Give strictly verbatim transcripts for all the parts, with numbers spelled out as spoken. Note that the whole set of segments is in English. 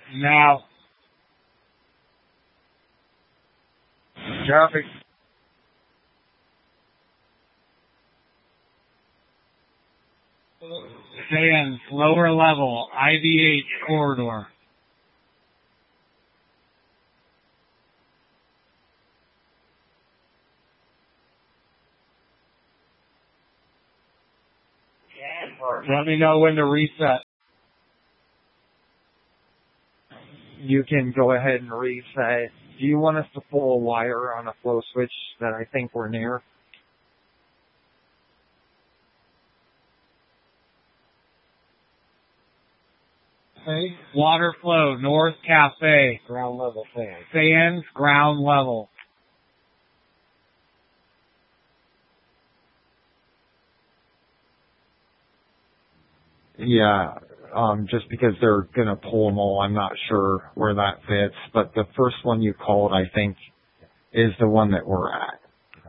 Now. Traffic. Fans, lower level, I V H corridor. Let me know when to reset. You can go ahead and reset. Do you want us to pull a wire on a flow switch that I think we're near? Okay. Water flow, North Cafe. Ground level fans. Fans, ground level. Yeah, um, just because they're going to pull them all, I'm not sure where that fits. But the first one you called, I think, is the one that we're at.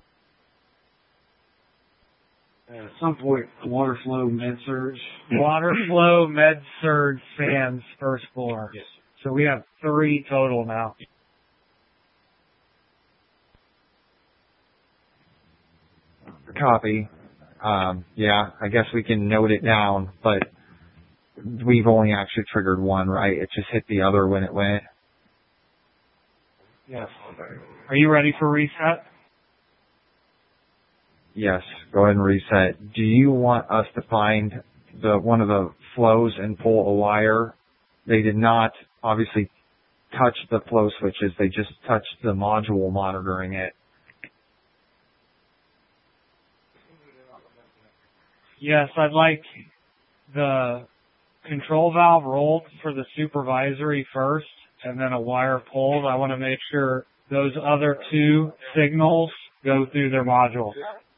At some point, water flow, med surge. Water flow, med surge, fans, first floor. Yes. So we have three total now. Copy. Um, yeah, I guess we can note it down, but we've only actually triggered one, right? It just hit the other when it went. Yes. Are you ready for reset? Yes, go ahead and reset. Do you want us to find the one of the flows and pull a wire? They did not obviously touch the flow switches. They just touched the module monitoring it. Yes, I'd like the control valve rolled for the supervisory first and then a wire pulled. I want to make sure those other two signals go through their module.